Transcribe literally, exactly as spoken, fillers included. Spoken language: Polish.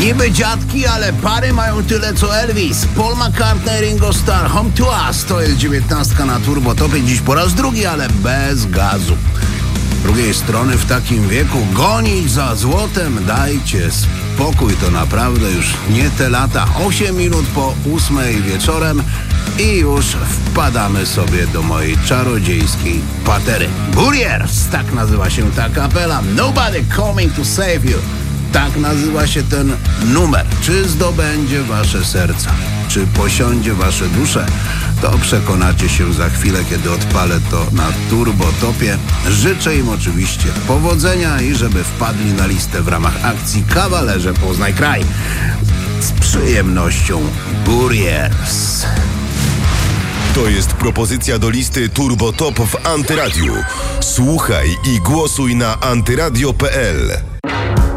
Niby dziadki, ale pary mają tyle co Elvis. Paul McCartney, Ringo Starr, Home to Us. To jest dziewiętnastka na turbotopie. Dziś po raz drugi, ale bez gazu. Z drugiej strony w takim wieku gonić za złotem, dajcie spokój, to naprawdę już nie te lata. Osiem minut po ósmej wieczorem i już wpadamy sobie do mojej czarodziejskiej patery. Buriers, tak nazywa się ta kapela. Nobody coming to save you. Tak nazywa się ten numer. Czy zdobędzie wasze serca? Czy posiądzie wasze dusze? To przekonacie się za chwilę, kiedy odpalę to na turbotopie. Życzę im oczywiście powodzenia i żeby wpadli na listę w ramach akcji Kawalerze Poznaj Kraj. Z przyjemnością, Buriers. To jest propozycja do listy Turbo Top w Antyradiu. Słuchaj i głosuj na antyradio kropka p l.